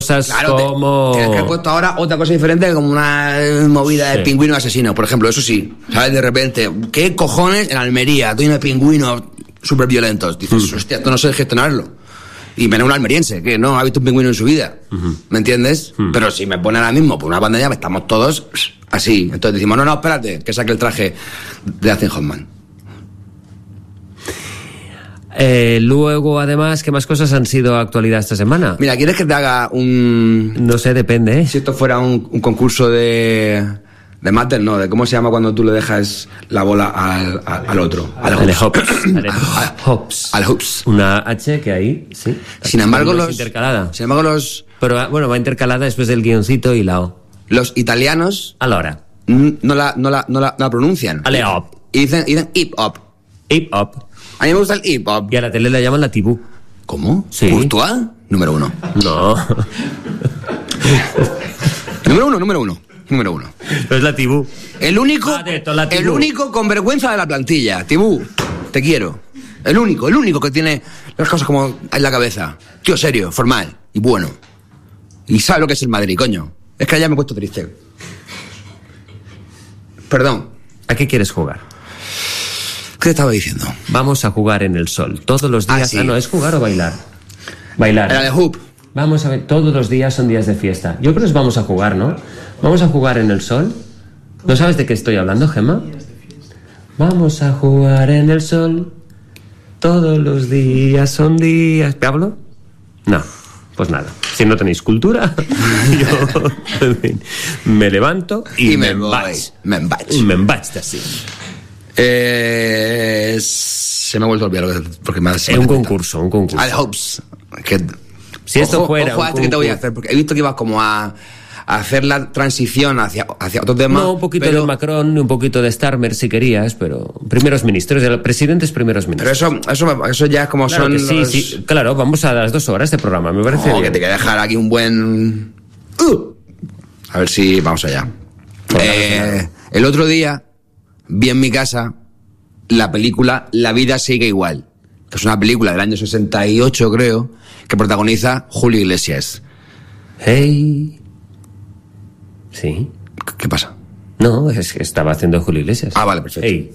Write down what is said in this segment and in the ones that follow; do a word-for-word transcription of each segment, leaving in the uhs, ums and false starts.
Claro, como... te, te has puesto ahora otra cosa diferente, como una movida de sí. pingüino asesino, por ejemplo. Eso sí, ¿sabes? De repente, ¿qué cojones en Almería? Tú y pingüinos súper violentos. Dices, mm. hostia, esto no sé gestionarlo. Y menos un almeriense, que no ha visto un pingüino en su vida. Uh-huh. ¿Me entiendes? Uh-huh. Pero si me pone ahora mismo por una pantalla, estamos todos así. Entonces decimos, no, no, espérate, que saque el traje de Dustin Hoffman. Eh, luego, además, ¿qué más cosas han sido actualidad esta semana? Mira, ¿quieres que te haga un...? No sé, depende, ¿eh? Si esto fuera un, un concurso de... De Matter, no, de cómo se llama cuando tú le dejas la bola al, al, al otro. Al hoops. Al hoops. Al hoops. Una H que ahí, sí. Sin embargo, los... intercalada. Sin embargo, los... Pero, bueno, va intercalada después del guioncito y la O. Los italianos... Allora. No la, no la, no la, no la pronuncian. Ale hop. Y dicen, dicen hip hop. Hip hop. A mí me gusta el hip hop. Y a la tele la llaman la tibú. ¿Cómo? Sí. ¿Courtois? Número uno. No. número uno, número uno. Número uno. No es la Tibú. El único, ah, esto, la Tibú. El único con vergüenza de la plantilla. Tibú, te quiero. El único, el único que tiene las cosas como en la cabeza. Tío serio, formal y bueno. Y sabe lo que es el Madrid, coño. Es que ya me he puesto triste. Perdón. ¿A qué quieres jugar? ¿Qué te estaba diciendo? Vamos a jugar en el sol. Todos los días... Ah, sí. ah no, ¿es jugar o bailar? Bailar. Era de hoop. Vamos a ver, todos los días son días de fiesta. Yo creo que vamos a jugar, ¿no? Vamos a jugar en el sol. ¿No sabes de qué estoy hablando, Gemma? Vamos a jugar en el sol. Todos los días son días... ¿Pablo? No, pues nada. Si no tenéis cultura, yo me levanto y, y me, me voy. Me embaig. Y me embaig así. Eh, se me ha vuelto a olvidar porque me ha... Es un concurso, un concurso. Al hopes. Que... Si esto ojo, fuera ojo a este que te voy a hacer, porque he visto que ibas como a, a hacer la transición hacia, hacia otro tema. No, un poquito pero... de Macron, un poquito de Starmer si querías, pero primeros ministros, de presidentes primeros ministros. Pero eso, eso, eso ya es como claro son. Sí, los... sí, claro, vamos a las dos horas de programa, me parece oh, bien. Que te voy a dejar aquí un buen. Uh, a ver si vamos allá. Eh, el otro día vi en mi casa la película La vida sigue igual, que es una película del año sesenta y ocho, creo, que protagoniza Julio Iglesias. Hey. Sí. ¿Qué pasa? No, es que estaba haciendo Julio Iglesias. Ah, vale, perfecto. Hey.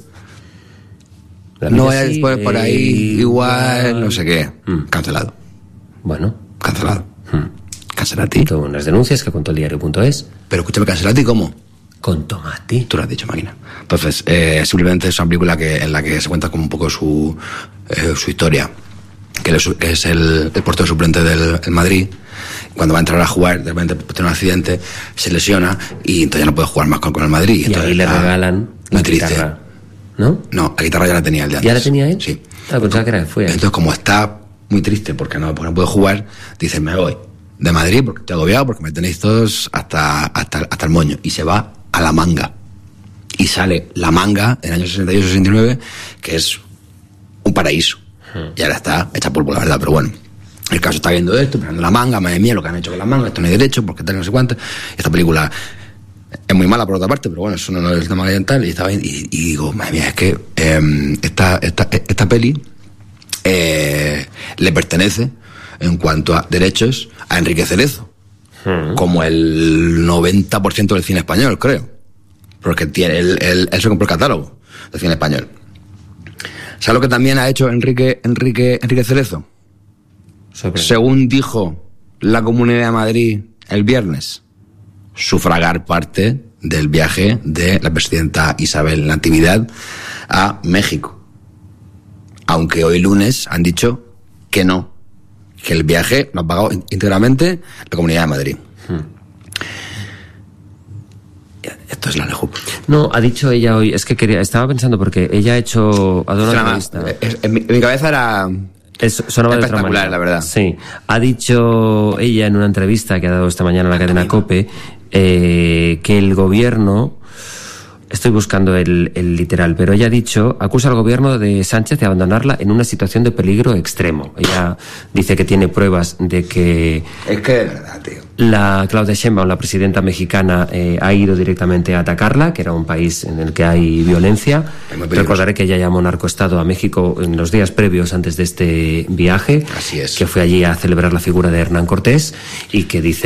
No vaya después por ahí, igual, igual, no sé qué. Mm. Cancelado. Bueno. Cancelado. Mm. Cancelati. Con unas denuncias que contó el diario punto es. Pero escúchame, ¿cancelati cómo? Con tomate. Tú lo has dicho, máquina. Entonces, eh, simplemente es una película que, en la que se cuenta como un poco su, eh, su historia. Que, le, que es el, el portero suplente del el Madrid. Cuando va a entrar a jugar, de repente tiene un accidente, se lesiona y entonces ya no puede jugar más con, con el Madrid. Y entonces, ahí le regalan la guitarra, ¿no? No, la guitarra ya la tenía el de antes. ¿Ya la tenía él? Sí. Ah, pensaba que era, fue ahí. Entonces, como está muy triste porque no, porque no puede jugar, dice, me voy de Madrid porque estoy agobiado, porque me tenéis todos hasta, hasta, hasta el moño. Y se va a La Manga. Y sale La Manga en el año sesenta y ocho sesenta y nueve, que es un paraíso. Hmm. Y ahora está hecha polvo, la verdad, pero bueno. El caso está viendo esto, mirando La Manga, madre mía, lo que han hecho con La Manga, esto no hay derecho, porque tal, no sé cuánto. Esta película es muy mala por otra parte, pero bueno, eso no es el tema ambiental. Y, estaba, y, y digo, madre mía, es que eh, esta, esta, esta peli eh, le pertenece, en cuanto a derechos, a Enrique Cerezo. Hmm. Como el noventa por ciento del cine español, creo. Porque tiene, él, él, él se compró el catálogo del cine español. ¿Sabes lo que también ha hecho Enrique, Enrique, Enrique Cerezo? Sobre. Según dijo la Comunidad de Madrid el viernes, sufragar parte del viaje de la presidenta Isabel Natividad a México. Aunque hoy lunes han dicho que no, que el viaje lo ha pagado íntegramente la Comunidad de Madrid. Hmm. Esto es la Lejup. No, ha dicho ella hoy, es que quería, estaba pensando porque ella ha hecho a una entrevista. En, en, mi, en mi cabeza era es, sonaba espectacular, de la verdad. Sí, ha dicho ella en una entrevista que ha dado esta mañana a la cadena COPE eh, que el gobierno, estoy buscando el, el literal, pero ella ha dicho, acusa al gobierno de Sánchez de abandonarla en una situación de peligro extremo. Ella dice que tiene pruebas de que... Es que de verdad, tío. La Claudia Sheinbaum, la presidenta mexicana, eh, ha ido directamente a atacarla, que era un país en el que hay violencia. Recordaré que ella llamó narcoestado a México en los días previos antes de este viaje. Así es. Que fue allí a celebrar la figura de Hernán Cortés y que dice